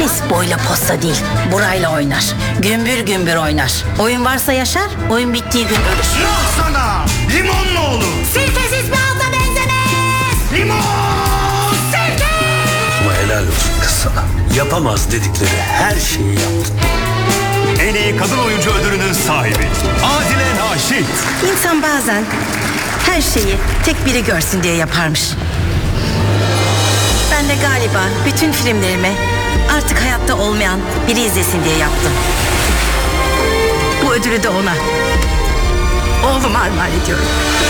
Herkes boyla posta değil, burayla oynar. Gümbür gümbür oynar. Oyun varsa yaşar, oyun bittiği gün ölür. Yok sana! Limonlu olur! Sirkesiz bir alta benzemez! Limon! Sirke! Ama helal olsun kız sana. Yapamaz dedikleri her şeyi yaptın. En iyi kadın oyuncu ödülünün sahibi Adile Naşit. İnsan bazen her şeyi tek biri görsün diye yaparmış. Ben de galiba bütün filmlerimi artık hayatta olmayan biri izlesin diye yaptım. Bu ödülü de ona, oğluma armağan ediyorum.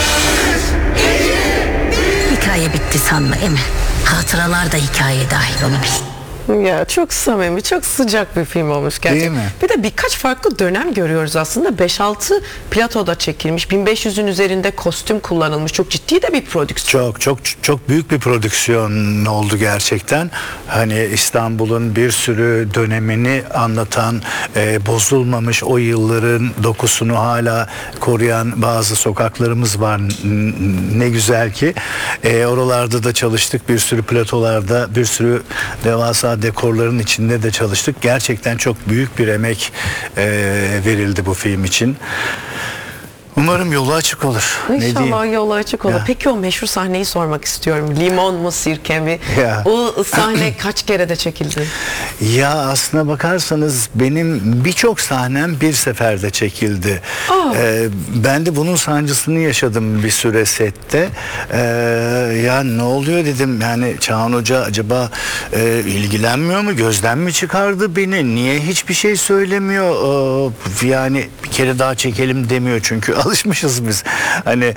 Hikaye bitti sanma Emi. Hatıralar da hikayeye dahil, onu bil. Ya çok samimi, çok sıcak bir film olmuş gerçekten. Değil mi? Bir de birkaç farklı dönem görüyoruz aslında. 5-6 platoda çekilmiş. 1500'ün üzerinde kostüm kullanılmış. Çok ciddi de bir prodüksiyon. Çok büyük bir prodüksiyon oldu gerçekten. Hani İstanbul'un bir sürü dönemini anlatan, bozulmamış o yılların dokusunu hala koruyan bazı sokaklarımız var. Ne güzel ki. Oralarda da çalıştık. Bir sürü platolarda, bir sürü devasa dekorların içinde de çalıştık. Gerçekten çok büyük bir emek verildi bu film için. Umarım yolu açık olur. İnşallah yolu açık olur. Ya. Peki o meşhur sahneyi sormak istiyorum. Limon mu, sirke mi? Ya. O sahne kaç kere de çekildi? Ya aslına bakarsanız benim birçok sahnem bir seferde çekildi. Ben de bunun sancısını yaşadım bir süre sette. Ya ne oluyor dedim, yani Çağan Hoca acaba ilgilenmiyor mu? Gözden mi çıkardı beni? Niye hiçbir şey söylemiyor? Yani bir kere daha çekelim demiyor çünkü alışmışız biz. Hani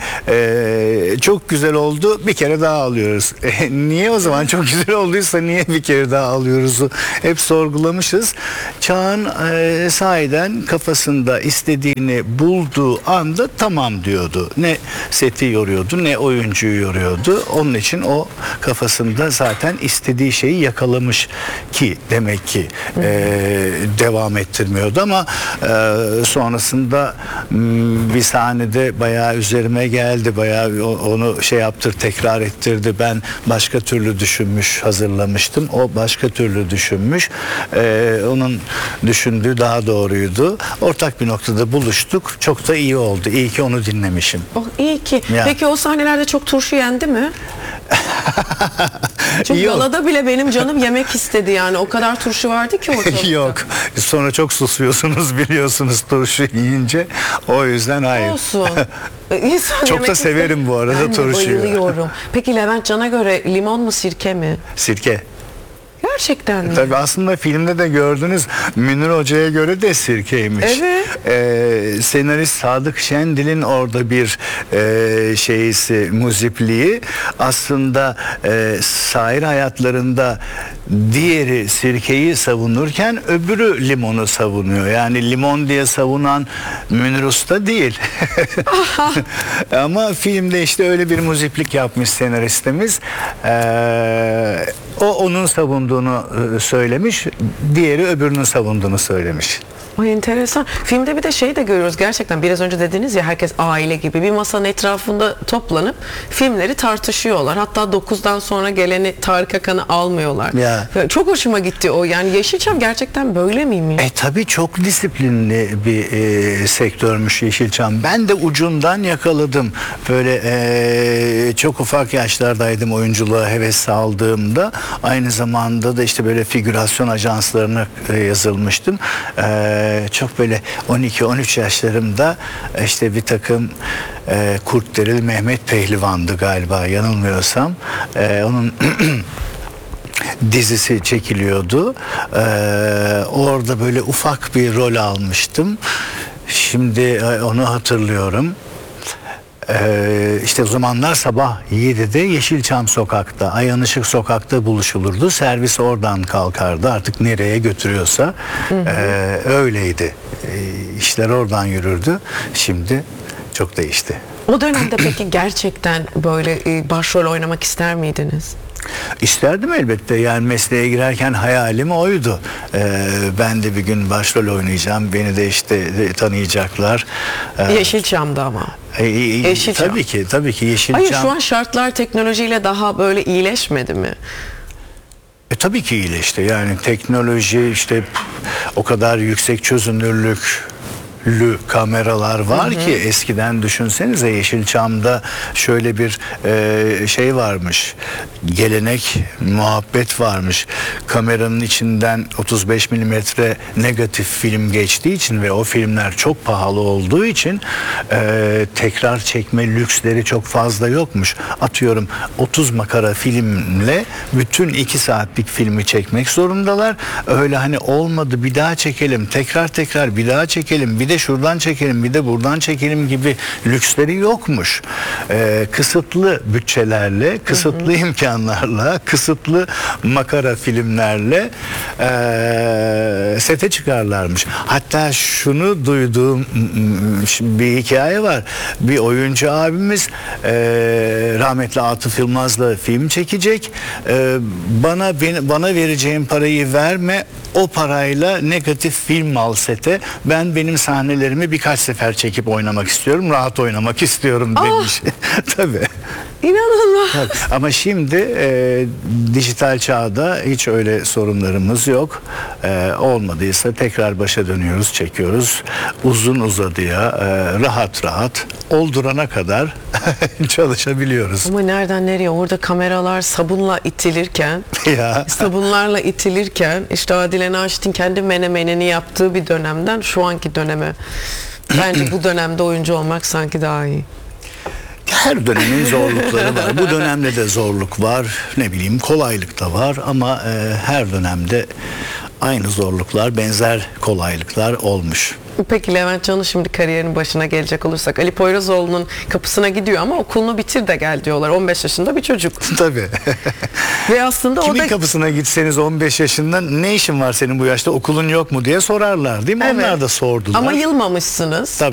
çok güzel oldu, bir kere daha alıyoruz. Niye o zaman çok güzel olduysa niye bir kere daha alıyoruz? Hep sorgulamışız. Çağan sahiden kafasında istediğini bulduğu anda tamam diyordu. Ne seti yoruyordu, ne oyuncuyu yoruyordu. Onun için o kafasında zaten istediği şeyi yakalamış ki demek ki devam ettirmiyordu ama sonrasında bir sahnede bayağı üzerime geldi, bayağı onu şey yaptır, tekrar ettirdi. Ben başka türlü düşünmüş, hazırlamıştım. O başka türlü düşünmüş. Onun düşündüğü daha doğruydu. Ortak bir noktada buluştuk. Çok da iyi oldu. İyi ki onu dinlemişim. Oh, iyi ki. Ya. Peki o sahnelerde çok turşu yendi mi? Çünkü Yok. galada bile benim canım yemek istedi yani. O kadar turşu vardı ki ortalıkta. Yok. Sonra çok susuyorsunuz biliyorsunuz turşu yiyince. O yüzden hayır. Olsun. İnsan Çok yemek da severim bu arada Ben de turşuyu. bayılıyorum. Peki Levent Can'a göre limon mu sirke mi? Sirke. Gerçekten mi? Tabii aslında filmde de gördünüz, Münir Hoca'ya göre de sirkeymiş. Evet. Senarist Sadık Şendil'in orada bir şeysi, muzipliği aslında sahil hayatlarında diğeri sirkeyi savunurken öbürü limonu savunuyor. Yani limon diye savunan Münir Usta değil. Ama filmde işte öyle bir muziplik yapmış senaristimiz. O onun savunduğunu söylemiş, diğeri öbürünün savunduğunu söylemiş. O enteresan. Filmde bir de şey de görüyoruz gerçekten, biraz önce dediniz ya, herkes aile gibi bir masanın etrafında toplanıp filmleri tartışıyorlar. Hatta 9'dan sonra geleni Tarık Akan'ı almıyorlar. Ya. Çok hoşuma gitti o. Yani Yeşilçam gerçekten böyle miymiş? Tabii çok disiplinli bir sektörmüş Yeşilçam. Ben de ucundan yakaladım. Böyle çok ufak yaşlardaydım oyunculuğa heves saldığımda. Aynı zamanda da işte böyle figürasyon ajanslarına yazılmıştım. Çok böyle 12-13 yaşlarımda işte bir takım Kurtdereli Mehmet Pehlivan'dı galiba yanılmıyorsam. Onun dizisi çekiliyordu. Orada böyle ufak bir rol almıştım. Şimdi onu hatırlıyorum. İşte o zamanlar sabah 7'de Yeşilçam sokakta, Ayhanışık sokakta buluşulurdu. Servis oradan kalkardı. Artık nereye götürüyorsa öyleydi. İşler oradan yürürdü. Şimdi çok değişti. O dönemde peki gerçekten böyle başrol oynamak ister miydiniz? İsterdim elbette, yani mesleğe girerken hayalim oydu. Ben de bir gün başrol oynayacağım, beni de işte tanıyacaklar. Yeşilçam'da ama. Yeşilçam. Tabii ki Yeşilçam. Hayır, şu an şartlar teknolojiyle daha böyle iyileşmedi mi? Tabii ki iyileşti. Yani teknoloji, işte o kadar yüksek çözünürlüklü kameralar var ki eskiden düşünsenize Yeşilçam'da şöyle bir şey varmış, gelenek, muhabbet varmış. Kameranın içinden 35 milimetre negatif film geçtiği için ve o filmler çok pahalı olduğu için tekrar çekme lüksleri çok fazla yokmuş. Atıyorum 30 makara filmle bütün 2 saatlik filmi çekmek zorundalar. Öyle hani olmadı bir daha çekelim, tekrar bir daha çekelim, bir de şuradan çekelim, bir de buradan çekelim gibi lüksleri yokmuş. Kısıtlı bütçelerle, kısıtlı imkanlarla, kısıtlı makara filmlerle sete çıkarlarmış. Hatta şunu duyduğum bir hikaye var. Bir oyuncu abimiz rahmetli Atıf Yılmaz'la film çekecek. Bana vereceğin parayı verme, o parayla negatif film al sete. Benim sahnelerimi birkaç sefer çekip oynamak istiyorum. Rahat oynamak istiyorum demiş. Tabii. İnanılmaz. Tabii. Ama şimdi dijital çağda hiç öyle sorunlarımız yok. Olmadıysa tekrar başa dönüyoruz, çekiyoruz. Uzun uzadıya rahat oldurana kadar çalışabiliyoruz. Ama nereden nereye? Orada kameralar sabunla itilirken, Ya. sabunlarla itilirken işte Adile Naşit'in kendi menemenini yaptığı bir dönemden şu anki döneme. Bence bu dönemde oyuncu olmak sanki daha iyi. Her dönemin zorlukları var. Bu dönemde de zorluk var. Ne bileyim, kolaylık da var ama her dönemde aynı zorluklar, benzer kolaylıklar olmuş. Peki Levent Can'ın şimdi kariyerinin başına gelecek olursak, Ali Poyrazoğlu'nun kapısına gidiyor ama okulunu bitir de gel diyorlar. 15 yaşında bir çocuk. Tabii. Ve aslında Kimin o da... kapısına gitseniz 15 yaşından ne işin var senin bu yaşta, okulun yok mu diye sorarlar değil mi? Evet. Onlar da sordular. Ama yılmamışsınız. Tabii.